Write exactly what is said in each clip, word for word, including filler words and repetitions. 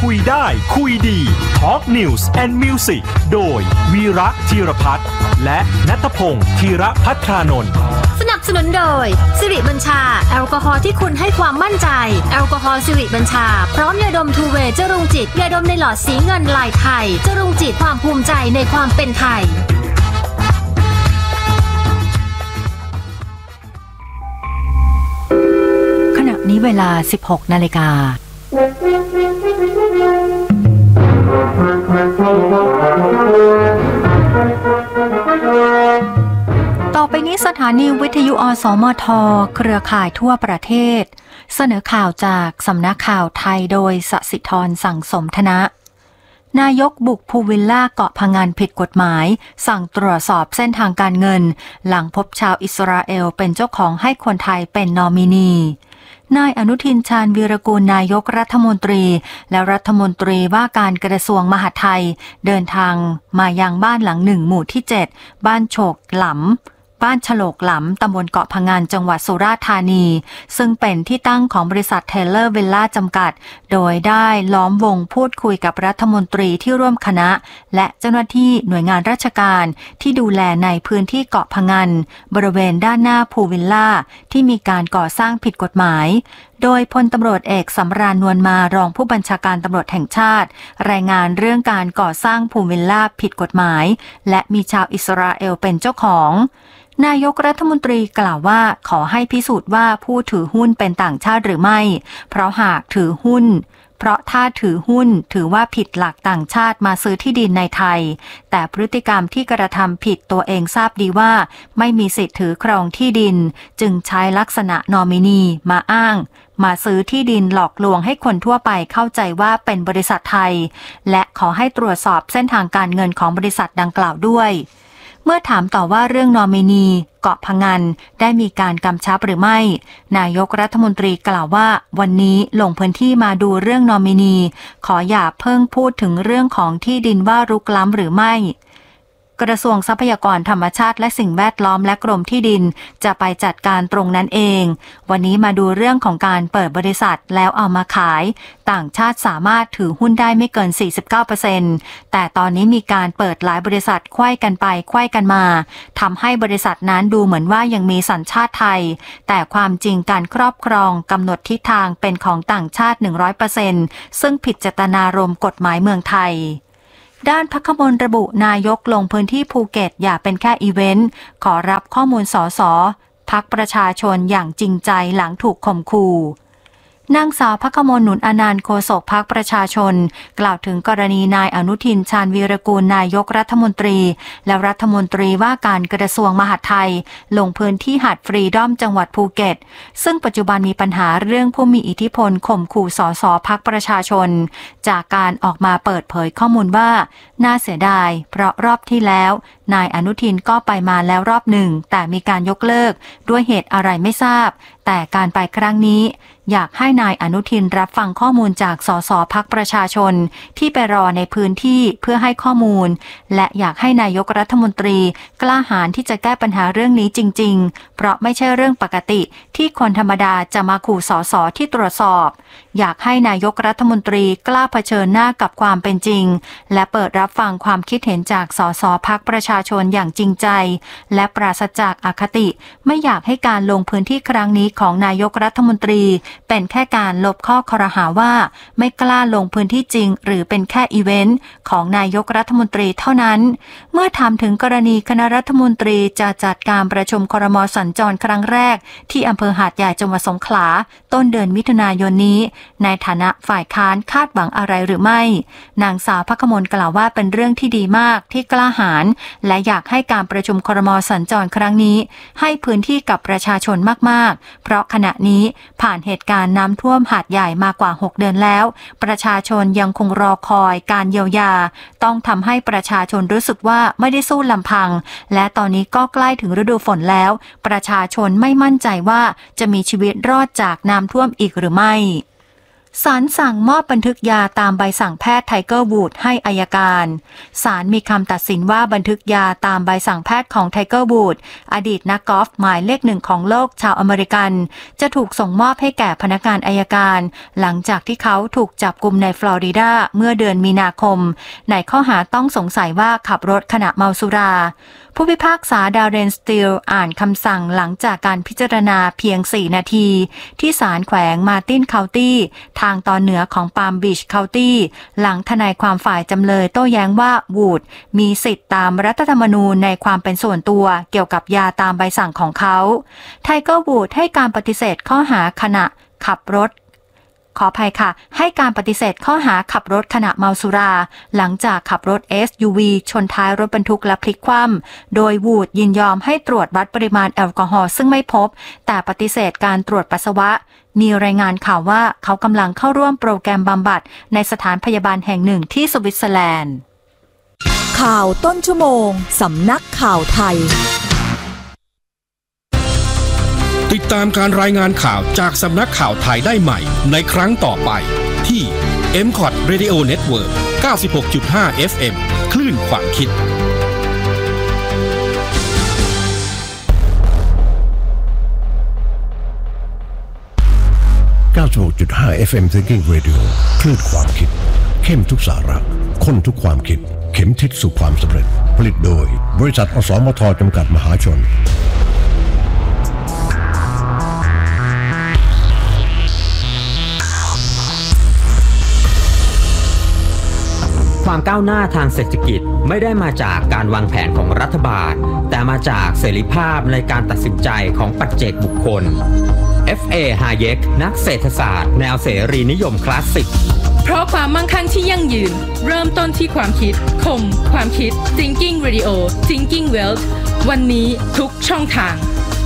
คุยได้คุยดี Talk News and Music โดยวีระธีรพัฒน์และณัฐพงษ์ธีรภัทรานนท์สนับสนุนโดยสิริบัญชาแอลกอฮอล์ที่คุณให้ความมั่นใจแอลกอฮอล์สิริบัญชาพร้อมยาดมทูเวย์จรุงจิตยาดมในหลอดสีเงินลายไทยจรุงจิตความภูมิใจในความเป็นไทยขณะนี้เวลา สิบหกนาฬิกาต่อไปนี้สถานีวิทยุอสมทเครือข่ายทั่วประเทศเสนอข่าวจากสำนักข่าวไทยโดยสศิธรสั่งสมธนะนายกบุกพูลวิลล่าเกาะพะงันผิดกฎหมายสั่งตรวจสอบเส้นทางการเงินหลังพบชาวอิสราเอลเป็นเจ้าของให้คนไทยเป็นนอมินีนายอนุทินชาญวีรกูลนายกรัฐมนตรีและรัฐมนตรีว่าการกระทรวงมหาดไทยเดินทางมายังบ้านหลังหนึ่งหมู่ที่เจ็ดบ้านโฉกหลำบ้านฉลกหลำตำบลเกาะพะงันจังหวัดสุราษฎร์ธานีซึ่งเป็นที่ตั้งของบริษัทเทเลอร์วิลล่าจำกัดโดยได้ล้อมวงพูดคุยกับรัฐมนตรีที่ร่วมคณะและเจ้าหน้าที่หน่วยงานราชการที่ดูแลในพื้นที่เกาะพะงันบริเวณด้านหน้าพูลวิลล่าที่มีการก่อสร้างผิดกฎหมายโดยพลตำรวจเอกสำราญนวลมารองผู้บัญชาการตำรวจแห่งชาติรายงานเรื่องการก่อสร้างพูลวิลล่าผิดกฎหมายและมีชาวอิสราเอลเป็นเจ้าของนายกรัฐมนตรีกล่าวว่าขอให้พิสูจน์ว่าผู้ถือหุ้นเป็นต่างชาติหรือไม่เพราะหากถือหุ้นเพราะถ้าถือหุ้นถือว่าผิดหลักต่างชาติมาซื้อที่ดินในไทยแต่พฤติกรรมที่กระทำผิดตัวเองทราบดีว่าไม่มีสิทธิ์ถือครองที่ดินจึงใช้ลักษณะนอมินีมาอ้างมาซื้อที่ดินหลอกลวงให้คนทั่วไปเข้าใจว่าเป็นบริษัทไทยและขอให้ตรวจสอบเส้นทางการเงินของบริษัทดังกล่าวด้วยเมื่อถามต่อว่าเรื่องนอมินีเกาะพะงันได้มีการกำชับหรือไม่นายกรัฐมนตรีกล่าวว่าวันนี้ลงพื้นที่มาดูเรื่องนอมินีขออย่าเพิ่งพูดถึงเรื่องของที่ดินว่ารุกล้ำหรือไม่กระทรวงทรัพยากรธรรมชาติและสิ่งแวดล้อมและกรมที่ดินจะไปจัดการตรงนั้นเองวันนี้มาดูเรื่องของการเปิดบริษัทแล้วเอามาขายต่างชาติสามารถถือหุ้นได้ไม่เกิน สี่สิบเก้าเปอร์เซ็นต์ แต่ตอนนี้มีการเปิดหลายบริษัทไขว้กันไปไขว้กันมาทำให้บริษัทนั้นดูเหมือนว่ายังมีสัญชาติไทยแต่ความจริงการครอบครองกำหนดทิศทางเป็นของต่างชาติ หนึ่งร้อยเปอร์เซ็นต์ ซึ่งผิดเจตนารมณ์กฎหมายเมืองไทยด้านพรรคมนระบุนายกลงพื้นที่ภูเก็ตอย่าเป็นแค่อีเวนต์ขอรับข้อมูลสสพรรคประชาชนอย่างจริงใจหลังถูกข่มขู่นางสาวพรรคมนหนุนอนันต์โฆษกพรรคประชาชนกล่าวถึงกรณีนายอนุทินชาญวีรกูลนายกรัฐมนตรีและรัฐมนตรีว่าการกระทรวงมหาดไทยลงพื้นที่หาดฟรีดอมจังหวัดภูเก็ตซึ่งปัจจุบันมีปัญหาเรื่องผู้มีอิทธิพลข่มขู่สสพรรคประชาชนจากการออกมาเปิดเผยข้อมูลว่าน่าเสียดายเพราะรอบที่แล้วนายอนุทินก็ไปมาแล้วรอบหนึ่งแต่มีการยกเลิกด้วยเหตุอะไรไม่ทราบแต่การไปครั้งนี้อยากให้นายอนุทินรับฟังข้อมูลจากสสพรรคประชาชนที่ไปรอในพื้นที่เพื่อให้ข้อมูลและอยากให้นายกรัฐมนตรีกล้าหาญที่จะแก้ปัญหาเรื่องนี้จริงๆเพราะไม่ใช่เรื่องปกติที่คนธรรมดาจะมาขู่สสที่ตรวจสอบอยากให้นายกรัฐมนตรีกล้าเผชิญหน้ากับความเป็นจริงและเปิดรับฟังความคิดเห็นจากสสพรรคประชาชนอย่างจริงใจและปราศจากอคติไม่อยากให้การลงพื้นที่ครั้งนี้ของนายกรัฐมนตรีเป็นแค่การลบข้อครหาว่าไม่กล้าลงพื้นที่จริงหรือเป็นแค่อีเวนต์ของนายกรัฐมนตรีเท่านั้นเมื่อถามถึงกรณีคณะรัฐมนตรีจะจัดการประชุมครม.สัญจรครั้งแรกที่อำเภอหาดใหญ่จังหวัดสงขลาต้นเดือนมิถุนายนนี้ในฐานะฝ่ายค้านคาดหวังอะไรหรือไม่นางสาวพรรคมนกล่าวว่าเป็นเรื่องที่ดีมากที่กล้าหาญและอยากให้การประชุมครม.สัญจรครั้งนี้ให้พื้นที่กับประชาชนมากๆเพราะขณะนี้ผ่านเหตุการณ์น้ำท่วมหาดใหญ่มากว่าหกเดือนแล้วประชาชนยังคงรอคอยการเยียวยาต้องทำให้ประชาชนรู้สึกว่าไม่ได้สู้ลำพังและตอนนี้ก็ใกล้ถึงฤดูฝนแล้วประชาชนไม่มั่นใจว่าจะมีชีวิตรอดจากน้ำท่วมอีกหรือไม่ศาลสั่งมอบบันทึกยาตามใบสั่งแพทย์ไทเกอร์วูดให้อัยการศาลมีคำตัดสินว่าบันทึกยาตามใบสั่งแพทย์ของไทเกอร์วูดอดีตนักกอล์ฟหมายเลขหนึ่งของโลกชาวอเมริกันจะถูกส่งมอบให้แก่พนักงานอัยการหลังจากที่เขาถูกจับกุมในฟลอริดาเมื่อเดือนมีนาคมในข้อหาต้องสงสัยว่าขับรถขณะเมาสุราผู้พิพากษาดาเรนสตีลอ่านคำสั่งหลังจากการพิจารณาเพียงสี่นาทีที่ศาลแขวงมาร์ตินเคานตี้ทางตอนเหนือของปาล์มบีชเคานตี้หลังทนายความฝ่ายจำเลยโต้แย้งว่าวูดมีสิทธิ์ตามรัฐธรรมนูญในความเป็นส่วนตัวเกี่ยวกับยาตามใบสั่งของเขาไทเกอร์วูดให้การปฏิเสธข้อหาขณะขับรถขออภัยค่ะให้การปฏิเสธข้อหาขับรถขณะเมาสุราหลังจากขับรถ เอส ยู วี ชนท้ายรถบรรทุกและพลิกคว่ำโดยวูดยินยอมให้ตรวจวัดปริมาณแอลกอฮอล์ซึ่งไม่พบแต่ปฏิเสธการตรวจปัสสาวะมีรายงานข่าวว่าเขากำลังเข้าร่วมโปรแกรมบำบัดในสถานพยาบาลแห่งหนึ่งที่สวิตเซอร์แลนด์ข่าวต้นชั่วโมงสำนักข่าวไทยติดตามการรายงานข่าวจากสำนักข่าวไทยได้ใหม่ในครั้งต่อไปที่ เอ็ม คอท Radio Network เก้าสิบหกจุดห้า เอฟ เอ็ม คลื่นความคิดเก้าสิบหกจุดห้า เอฟ เอ็ม Thinking Radio คลื่นความคิดเข้มทุกสาระข้นทุกความคิดเข็มทิศสู่ความสำเร็จผลิตโดยบริษัทอสมทจำกัดมหาชนความก้าวหน้าทางเศรษฐกิจไม่ได้มาจากการวางแผนของรัฐบาลแต่มาจากเสรีภาพในการตัดสินใจของปัจเจกบุคคล เอฟ เอ Hayek นักเศรษฐศาสตร์แนวเสรีนิยมคลาสสิกเพราะความมั่งคั่งที่ยั่งยืนเริ่มต้นที่ความคิดคมความคิด Thinking Radio Thinking Wealth วันนี้ทุกช่องทาง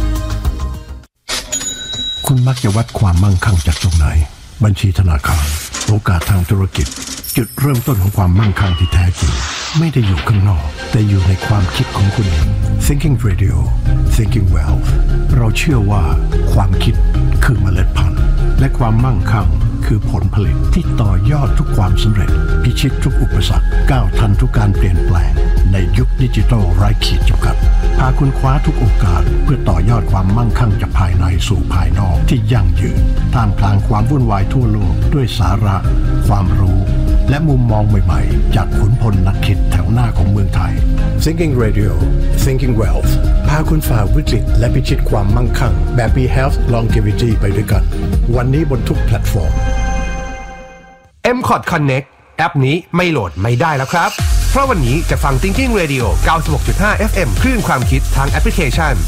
คุณมักจะวัดความมั่งคั่งจากตรงไหนบัญชีธนาคารโอกาสทางธุรกิจจุดเริ่มต้นของความมั่งคั่งที่แท้จริงไม่ได้อยู่ข้างนอกแต่อยู่ในความคิดของคุณเอง Thinking Radio Thinking Wealth เราเชื่อว่าความคิดคือเมล็ดพันธุ์และความมั่งคั่งคือผลผลิตที่ต่อยอดทุกความสำเร็จพิชิตทุกอุปสรรคก้าวทันทุกการเปลี่ยนแปลงในยุคดิจิทัลไร้ขีดจำกัดพาคุณคว้าทุกโอกาสเพื่อต่อยอดความมั่งคั่งจากภายในสู่ภายนอกที่ยั่งยืนท่ามกลางความวุ่นวายทั่วโลกด้วยสาระความรู้และมุมมองใหม่ๆจากขุนพลนักคิดแถวหน้าของเมืองไทย Thinking Radio Thinking Wealth พาคุณฝ่าวิกฤตและพิชิตความมั่งคั่งแบบมี Health Longevity ไปด้วยกันวันนี้บนทุกแพลตฟอร์มเอ็ม คอท Connect แอปนี้ไม่โหลดไม่ได้แล้วครับเพราะวันนี้จะฟัง Thinking Radio เก้าสิบหกจุดห้า เอฟ เอ็ม คลื่นความคิดทางแอปพลิเคชัน